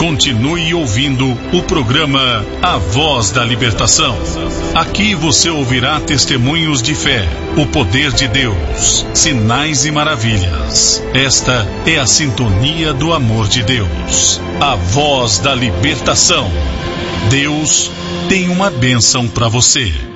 Continue ouvindo o programa A Voz da Libertação. Aqui você ouvirá testemunhos de fé, o poder de Deus, sinais e maravilhas. Esta é a sintonia do amor de Deus. A Voz da Libertação. Deus tem uma bênção para você.